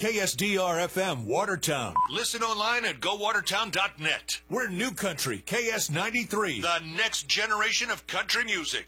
KSDR-FM Watertown. Listen online at gowatertown.net. We're New Country, KS93, the next generation of country music.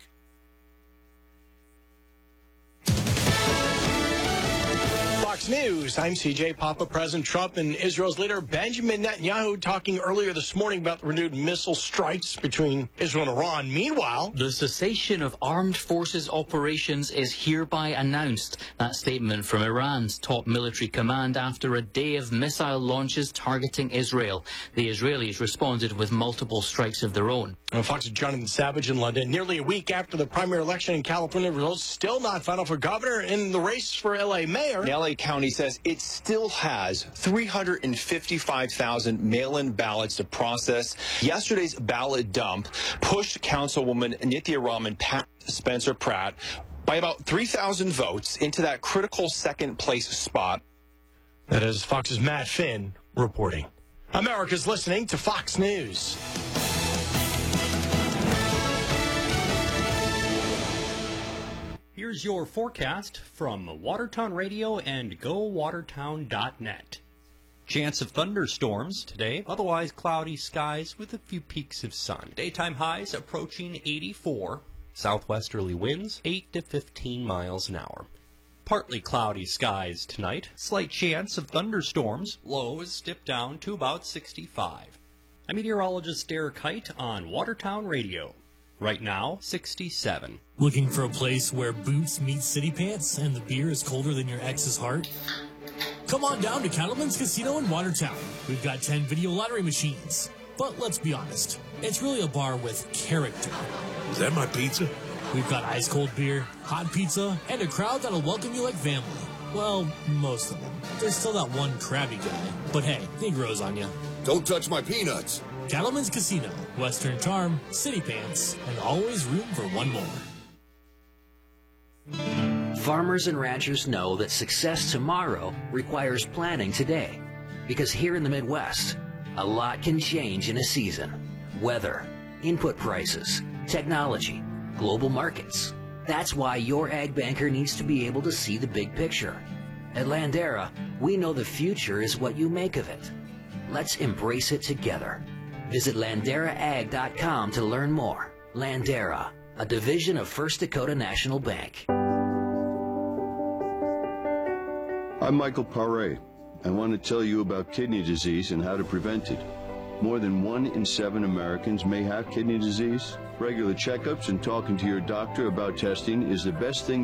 Fox News, I'm CJ Papa. President Trump and Israel's leader Benjamin Netanyahu talking earlier this morning about the renewed missile strikes between Israel and Iran. Meanwhile, the cessation of armed forces operations is hereby announced. That statement from Iran's top military command after a day of missile launches targeting Israel. The Israelis responded with multiple strikes of their own. Fox's Jonathan Savage in London. Nearly a week after the primary election in California, results still not final for governor. In the race for L.A. mayor, L.A. County says it still has 355,000 mail-in ballots to process. Yesterday's ballot dump pushed Councilwoman Nithya Raman past Spencer Pratt by about 3,000 votes into that critical second-place spot. That is Fox's Matt Finn reporting. America's listening to Fox News. Here's your forecast from Watertown Radio and GoWatertown.net. Chance of thunderstorms today, otherwise cloudy skies with a few peaks of sun. Daytime highs approaching 84. Southwesterly winds 8 to 15 miles an hour. Partly cloudy skies tonight. Slight chance of thunderstorms. Lows dip down to about 65. I'm meteorologist Derek Height on Watertown Radio. Right now, 67. Looking for a place where boots meet city pants and the beer is colder than your ex's heart? Come on down to Cattleman's Casino in Watertown. We've got 10 video lottery machines. But let's be honest, it's really a bar with character. Is that my pizza? We've got ice-cold beer, hot pizza, and a crowd that'll welcome you like family. Well, most of them. There's still that one crabby guy. But hey, he grows on you. Don't touch my peanuts. Cattleman's Casino, Western Charm, City Pants, and always room for one more. Farmers and ranchers know that success tomorrow requires planning today. Because here in the Midwest, a lot can change in a season. Weather, input prices, technology, global markets. That's why your ag banker needs to be able to see the big picture. At Landera, we know the future is what you make of it. Let's embrace it together. Visit LanderaAg.com to learn more. Landera, a division of First Dakota National Bank. I'm Michael Paré. I want to tell you about kidney disease and how to prevent it. More than 1 in 7 Americans may have kidney disease. Regular checkups and talking to your doctor about testing is the best thing